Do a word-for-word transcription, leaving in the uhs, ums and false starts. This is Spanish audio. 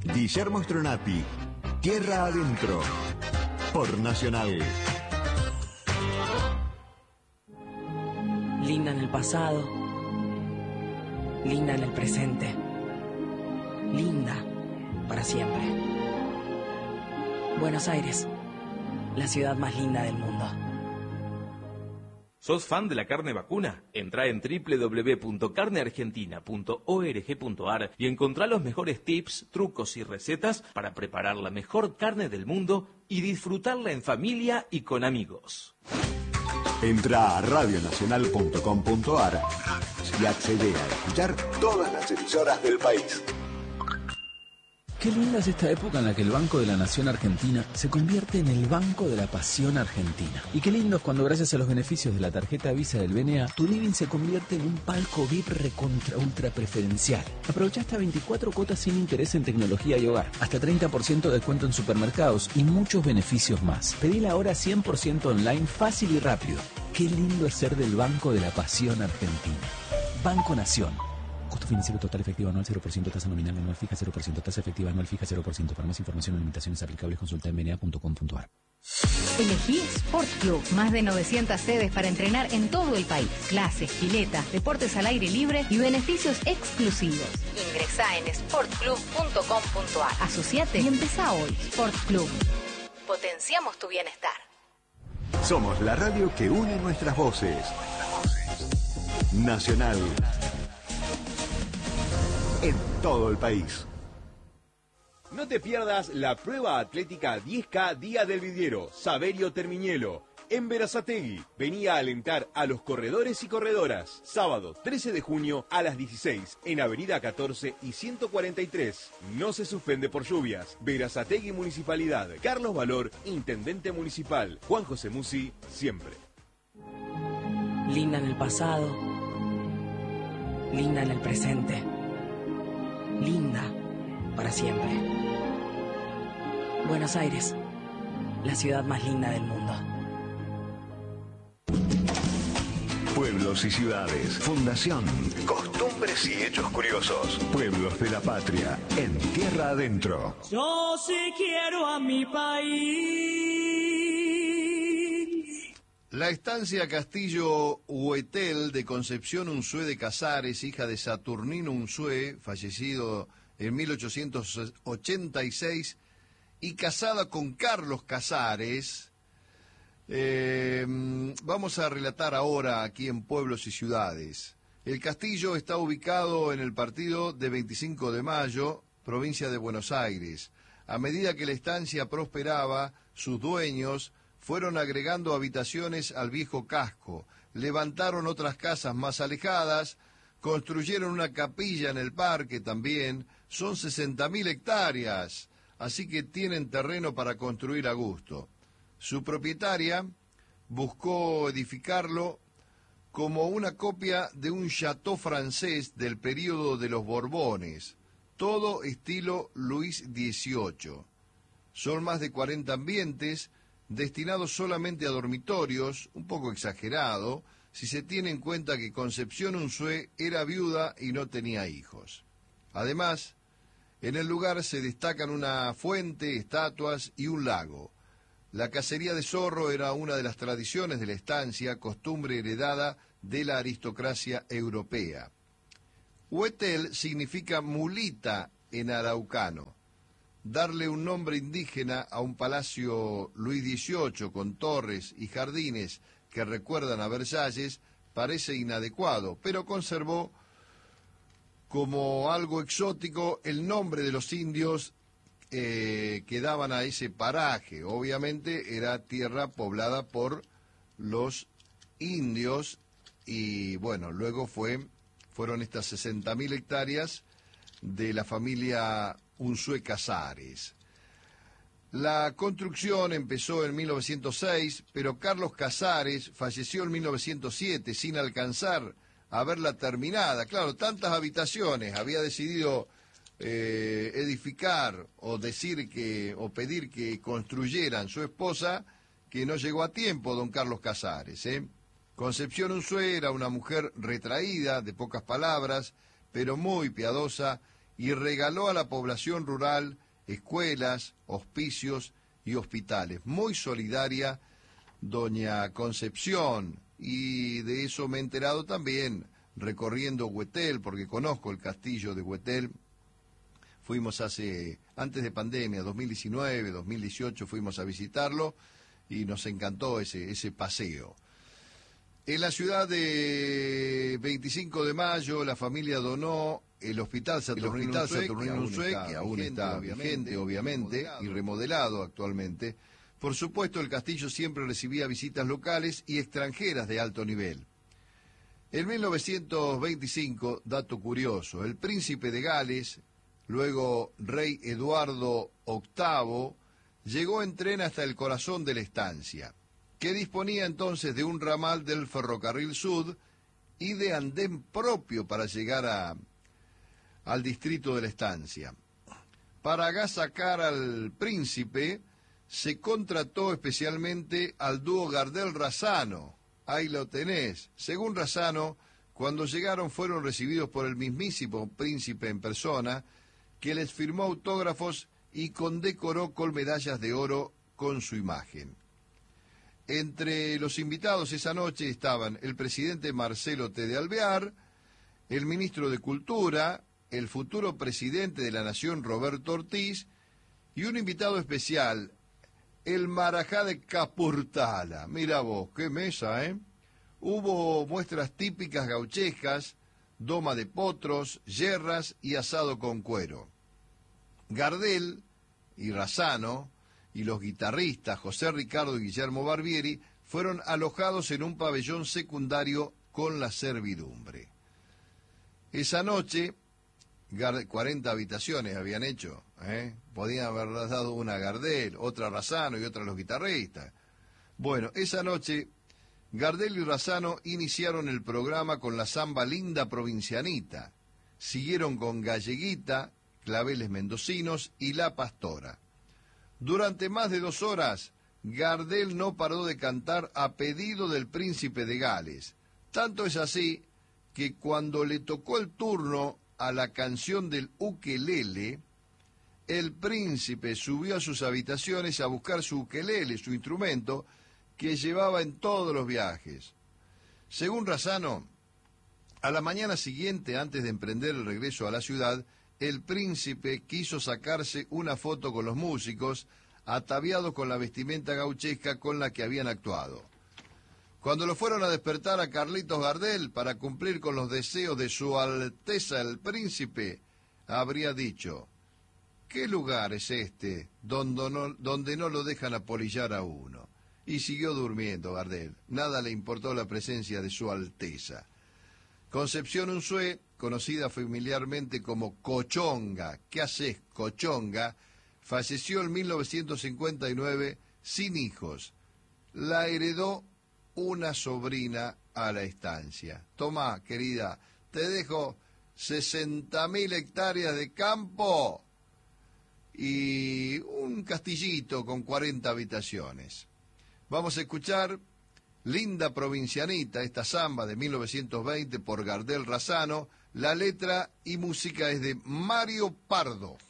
Guillermo Stronati, Tierra Adentro, por Nacional. Linda en el pasado, linda en el presente, linda para siempre. Buenos Aires, la ciudad más linda del mundo. ¿Sos fan de la carne vacuna? Entrá en doble u doble u doble u punto carne argentina punto org punto ar y encontrá los mejores tips, trucos y recetas para preparar la mejor carne del mundo y disfrutarla en familia y con amigos. Entrá a radio nacional punto com punto ar y accede a escuchar todas las emisoras del país. Qué linda es esta época en la que el Banco de la Nación Argentina se convierte en el Banco de la Pasión Argentina. Y qué lindo es cuando, gracias a los beneficios de la tarjeta Visa del B N A, tu living se convierte en un palco V I P recontra ultra preferencial. Aprovecha hasta veinticuatro cuotas sin interés en tecnología y hogar, hasta treinta por ciento de descuento en supermercados y muchos beneficios más. Pedila ahora cien por ciento online, fácil y rápido. Qué lindo es ser del Banco de la Pasión Argentina. Banco Nación. Costo financiero total efectivo anual cero por ciento, tasa nominal anual fija cero por ciento, tasa efectiva anual fija cero por ciento. Para más información o limitaciones aplicables, consulta en b n a punto com punto ar. Elegí Sport Club, más de novecientas sedes para entrenar en todo el país. Clases, piletas, deportes al aire libre y beneficios exclusivos. Ingresá en sport club punto com punto ar. Asociate y empezá hoy. Sport Club. Potenciamos tu bienestar. Somos la radio que une nuestras voces. Nacional. En todo el país. No te pierdas la prueba atlética diez K Día del Vidriero, Saverio Termiñelo, en Berazategui. Venía a alentar a los corredores y corredoras. Sábado trece de junio a las dieciséis, en Avenida catorce y ciento cuarenta y tres. No se suspende por lluvias. Berazategui Municipalidad. Carlos Valor, Intendente Municipal. Juan José Musi, siempre. Linda en el pasado, linda en el presente, linda para siempre. Buenos Aires, la ciudad más linda del mundo. Pueblos y ciudades, fundación, costumbres y hechos curiosos. Pueblos de la patria, en Tierra Adentro. Yo sí quiero a mi país. La estancia Castillo Huetel de Concepción Unzué de Casares, hija de Saturnino Unzué, fallecido en mil ochocientos ochenta y seis, y casada con Carlos Casares. Eh, vamos a relatar ahora aquí en Pueblos y Ciudades. El castillo está ubicado en el partido de veinticinco de mayo, provincia de Buenos Aires. A medida que la estancia prosperaba, sus dueños fueron agregando habitaciones al viejo casco, levantaron otras casas más alejadas, construyeron una capilla en el parque también. Son sesenta mil hectáreas, así que tienen terreno para construir a gusto. Su propietaria buscó edificarlo como una copia de un chateau francés del período de los Borbones, todo estilo Luis dieciocho. Son más de cuarenta ambientes destinados solamente a dormitorios, un poco exagerado, si se tiene en cuenta que Concepción Unzué era viuda y no tenía hijos. Además, en el lugar se destacan una fuente, estatuas y un lago. La cacería de zorro era una de las tradiciones de la estancia, costumbre heredada de la aristocracia europea. Huetel significa mulita en araucano. Darle un nombre indígena a un palacio Luis dieciocho con torres y jardines que recuerdan a Versalles parece inadecuado, pero conservó como algo exótico el nombre de los indios eh, que daban a ese paraje. Obviamente era tierra poblada por los indios y bueno, luego fue, fueron estas sesenta mil hectáreas de la familia Unzué Casares. La construcción empezó en mil novecientos seis, pero Carlos Casares falleció en mil novecientos siete sin alcanzar a verla terminada. Claro, tantas habitaciones había decidido eh, edificar o decir que o pedir que construyeran su esposa, que no llegó a tiempo don Carlos Casares. ¿eh? Concepción Unzué era una mujer retraída, de pocas palabras, pero muy piadosa, y regaló a la población rural escuelas, hospicios y hospitales. Muy solidaria doña Concepción, y de eso me he enterado también recorriendo Huetel, porque conozco el castillo de Huetel. Fuimos hace, antes de pandemia, dos mil diecinueve, dos mil dieciocho, fuimos a visitarlo y nos encantó ese, ese paseo. En la ciudad de veinticinco de mayo, la familia donó el Hospital Saturnino Unzué, que aún está vigente, obviamente, y remodelado actualmente. Por supuesto, el castillo siempre recibía visitas locales y extranjeras de alto nivel. En mil novecientos veinticinco, dato curioso, el príncipe de Gales, luego rey Eduardo octavo, llegó en tren hasta el corazón de la estancia, que disponía entonces de un ramal del Ferrocarril Sud y de andén propio para llegar a, al distrito de la estancia. Para agasacar al príncipe, se contrató especialmente al dúo Gardel-Razzano. Ahí lo tenés. Según Razzano, cuando llegaron fueron recibidos por el mismísimo príncipe en persona, que les firmó autógrafos y condecoró con medallas de oro con su imagen. Entre los invitados esa noche estaban el presidente Marcelo T. de Alvear, el ministro de Cultura, el futuro presidente de la Nación Roberto Ortiz, y un invitado especial, el Marajá de Capurtala. Mira vos, qué mesa, ¿eh? Hubo muestras típicas gauchescas, doma de potros, yerras y asado con cuero. Gardel y Razzano y los guitarristas José Ricardo y Guillermo Barbieri fueron alojados en un pabellón secundario con la servidumbre. Esa noche, cuarenta habitaciones habían hecho, ¿eh? Podían haber dado una a Gardel, otra a Razzano y otra a los guitarristas. Bueno, esa noche, Gardel y Razzano iniciaron el programa con la samba Linda Provincianita, siguieron con Galleguita, Claveles Mendocinos y La Pastora. Durante más de dos horas, Gardel no paró de cantar a pedido del príncipe de Gales. Tanto es así que cuando le tocó el turno a la canción del ukelele, el príncipe subió a sus habitaciones a buscar su ukelele, su instrumento, que llevaba en todos los viajes. Según Razzano, a la mañana siguiente, antes de emprender el regreso a la ciudad, el príncipe quiso sacarse una foto con los músicos, ataviados con la vestimenta gauchesca con la que habían actuado. Cuando lo fueron a despertar a Carlitos Gardel para cumplir con los deseos de su Alteza el Príncipe, habría dicho: ¿qué lugar es este donde no, donde no lo dejan apolillar a uno? Y siguió durmiendo Gardel. Nada le importó la presencia de su Alteza. Concepción Unzué, conocida familiarmente como Cochonga, ¿qué haces, Cochonga?, falleció en mil novecientos cincuenta y nueve sin hijos. La heredó una sobrina a la estancia. Tomá, querida, te dejo sesenta mil hectáreas de campo y un castillito con cuarenta habitaciones. Vamos a escuchar Linda Provincianita, esta samba de mil novecientos veinte por Gardel Razzano. La letra y música es de Mario Pardo.